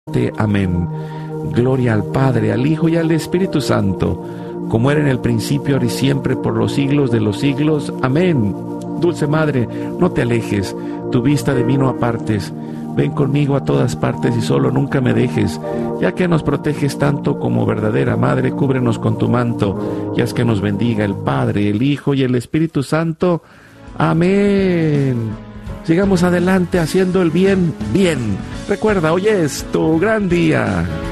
Amén. Gloria al Padre, al Hijo y al Espíritu Santo, como era en el principio, ahora y siempre, por los siglos de los siglos. Amén. Dulce Madre, no te alejes, tu vista de mí no apartes. Ven conmigo a todas partes y solo nunca me dejes. Ya que nos proteges tanto como verdadera Madre, cúbrenos con tu manto, y haz que nos bendiga el Padre, el Hijo y el Espíritu Santo. Amén. Sigamos adelante haciendo el bien, bien. Recuerda, hoy es tu gran día.